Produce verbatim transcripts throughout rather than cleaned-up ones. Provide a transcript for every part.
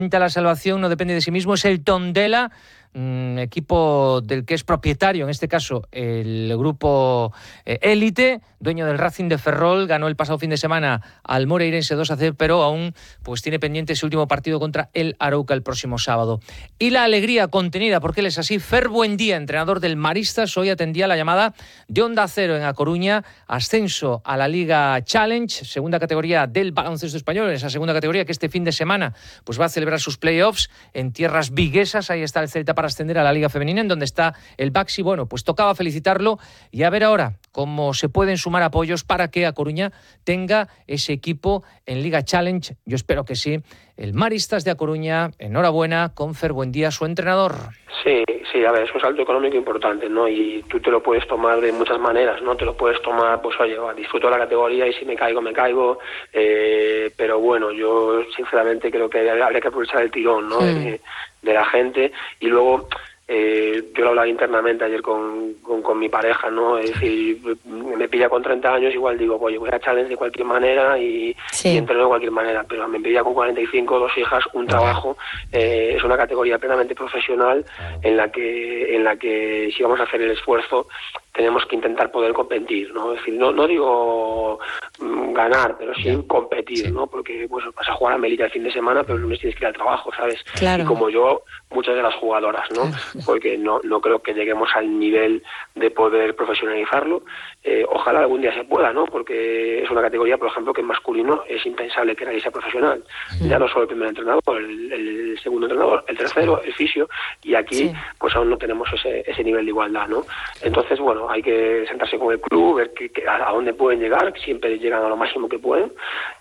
La salvación no depende de sí mismo, es el Tondela, un equipo del que es propietario, en este caso el grupo Élite, eh, dueño del Racing de Ferrol, ganó el pasado fin de semana al Moreirense dos a cero, pero aún pues tiene pendiente ese último partido contra el Arouca el próximo sábado. Y la alegría contenida, porque él es así, Fer Buendía, entrenador del Maristas, hoy atendía la llamada de Onda Cero en A Coruña, ascenso a la Liga Challenge, segunda categoría del baloncesto español, esa segunda categoría que este fin de semana pues va a celebrar sus playoffs en tierras viguesas. Ahí está el Celta para ascender a la Liga Femenina, en donde está el Baxi. Bueno, pues tocaba felicitarlo y a ver ahora cómo se pueden sumar apoyos para que A Coruña tenga ese equipo en Liga Challenge. Yo espero que sí. El Maristas de A Coruña, enhorabuena con Fer Buendía, su entrenador. Sí, sí, a ver, es un salto económico importante, ¿no? Y tú te lo puedes tomar de muchas maneras, ¿no? Te lo puedes tomar, pues oye, disfruto la categoría y si me caigo, me caigo, eh, pero bueno, yo sinceramente creo que habría que aprovechar el tirón, ¿no? Sí. De, de la gente y luego... Eh, yo lo hablaba internamente ayer con, con, con mi pareja, ¿no? Es decir, me pilla con treinta años, igual digo, oye, voy a Challenge de cualquier manera y, sí. y entreno de cualquier manera, pero me pilla con cuarenta y cinco, dos hijas, un trabajo, eh, es una categoría plenamente profesional en la que en la que si vamos a hacer el esfuerzo tenemos que intentar poder competir, ¿no? Es decir, no, no digo mm, ganar, pero sí yeah. competir, sí. ¿no? Porque pues vas a jugar a Melilla el fin de semana, pero el lunes tienes que ir al trabajo, ¿sabes? Claro. Y como yo, muchas de las jugadoras, ¿no? Porque no, no creo que lleguemos al nivel de poder profesionalizarlo. Eh, ojalá algún día se pueda, ¿no? Porque es una categoría, por ejemplo, que en masculino es impensable que nadie sea profesional. Sí. Ya no solo el primer entrenador, el, el segundo entrenador, el tercero, el fisio, y aquí sí. pues aún no tenemos ese, ese nivel de igualdad, ¿no? Entonces, bueno, hay que sentarse con el club, ver que, que a, a dónde pueden llegar, siempre llegan a lo máximo que pueden,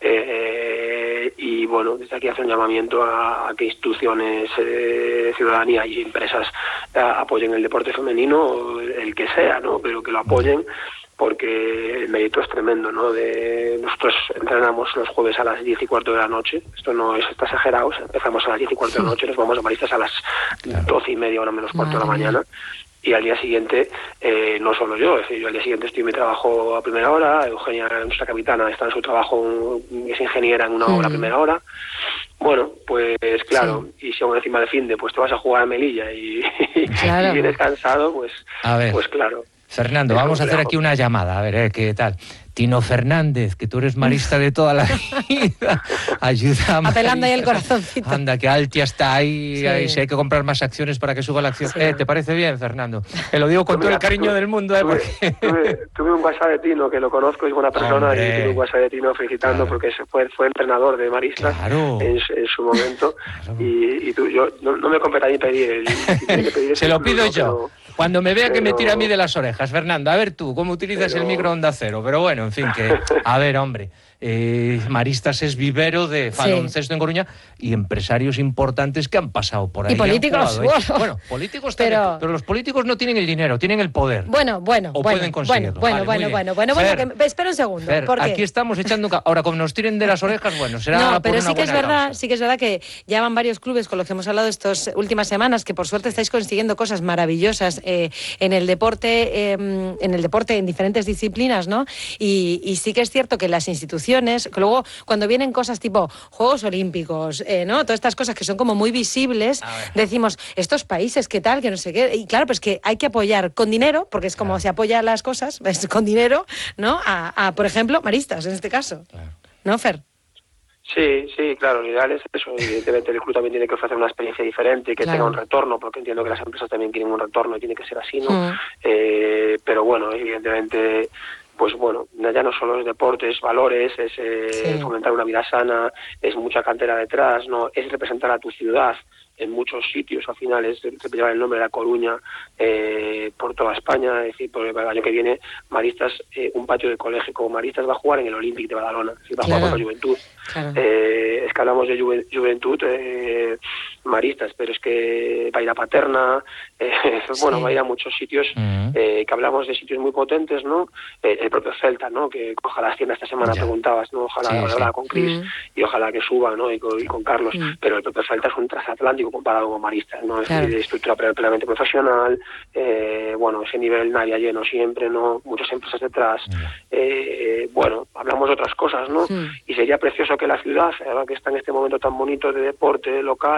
eh, y bueno, desde aquí hacer un llamamiento a, a que instituciones, eh, ciudadanía y empresas a, apoyen el deporte femenino, el, el que sea, ¿no? Pero que lo apoyen, porque el mérito es tremendo, ¿no? De, nosotros entrenamos los jueves a las diez y cuarto de la noche, esto no es, está exagerado, empezamos a las diez y cuarto de la noche, nos vamos a Maristas a las claro. doce y media, hora menos cuarto de la mañana, y al día siguiente, eh, no solo yo, es decir, yo al día siguiente estoy en mi trabajo a primera hora, Eugenia, nuestra capitana, está en su trabajo, es ingeniera en una obra a primera hora. Bueno, pues claro, sí. y si aún encima de fin de pues te vas a jugar a Melilla y, claro. y vienes cansado, pues, pues claro. Fernando, vamos complejo. a hacer aquí una llamada, a ver, ¿eh? ¿Qué tal? Tino Fernández, que tú eres marista de toda la vida, ayúdame. Apelando ahí el corazoncito. Anda, que Altia está ahí, sí. ahí, si hay que comprar más acciones para que suba la acción. Sí. Eh, ¿te parece bien, Fernando? Te lo digo con todo el cariño tuve, del mundo, ¿eh? Tuve, Porque... tuve, tuve un WhatsApp de Tino, que lo conozco, es buena persona, Hombre. y tuve un WhatsApp de Tino felicitando claro. porque fue, fue entrenador de maristas claro. en, en su momento. Claro. Y, y tú, yo no, no me compete a mí pedir el... Que pedir Se lo pido yo. Pero... Cuando me vea pero... que me tira a mí de las orejas, Fernando, a ver tú, ¿cómo utilizas pero... el micro Onda Cero? Pero bueno, en fin, que... A ver, hombre, eh, Maristas es vivero de baloncesto sí. en Coruña y empresarios importantes que han pasado por ahí. Y políticos. Jugado, ¿eh? Bueno, políticos pero... también, pero los políticos no tienen el dinero, tienen el poder. Bueno, bueno, o bueno, pueden conseguirlo. Bueno, vale, bueno, bueno, bueno, bueno, que... espera un segundo. Fer, ¿por qué? Aquí estamos echando... Ahora, como nos tiren de las orejas, bueno, será No, por pero una sí que es verdad, causa. sí que es verdad que ya van varios clubes con los que hemos hablado estas últimas semanas, que por suerte estáis consiguiendo cosas maravillosas eh, en el deporte, eh, en el deporte en diferentes disciplinas, ¿no? Y, y sí que es cierto que las instituciones, que luego cuando vienen cosas tipo Juegos Olímpicos, eh, ¿no? Todas estas cosas que son como muy visibles, decimos, estos países, ¿qué tal? Que no sé qué. Y claro, pues que hay que apoyar con dinero, porque es como claro. se apoyan las cosas, es con dinero, ¿no? A, a, por ejemplo, Maristas, en este caso. Claro. ¿No, Fer? Sí, sí, claro, lo ideal es eso. Evidentemente el club también tiene que ofrecer una experiencia diferente, que claro. tenga un retorno, porque entiendo que las empresas también quieren un retorno y tiene que ser así, ¿no? Mm. Eh, pero bueno, evidentemente... pues bueno, ya no solo es deporte, es valores, es eh, sí. fomentar una vida sana, es mucha cantera detrás, no, es representar a tu ciudad en muchos sitios, al final es llevar el nombre de La Coruña eh, por toda España, es decir, por el año que viene Maristas, eh, un patio de colegio como Maristas va a jugar en el Olímpic de Badalona, es decir, va a claro. jugar contra Juventud. Claro. Eh, es que hablamos de Juve, Juventud, eh, Maristas, pero es que va a ir a Paterna, eh, sí. bueno, va a ir a muchos sitios, uh-huh. eh, que hablamos de sitios muy potentes, ¿no? Eh, el propio Celta, ¿no? Que ojalá ascienda esta semana, ya. preguntabas, ¿no? Ojalá sí, hablar sí. con Chris uh-huh. y ojalá que suba, ¿no? Y con, y con Carlos, uh-huh. pero el propio Celta es un transatlántico comparado con Maristas, ¿no? Claro. Es de estructura plenamente profesional, eh, bueno, ese nivel nadie lleno siempre, ¿no? Muchas empresas detrás, uh-huh. eh, bueno, hablamos de otras cosas, ¿no? Uh-huh. Y sería precioso que la ciudad, ¿verdad? Que está en este momento tan bonito de deporte local,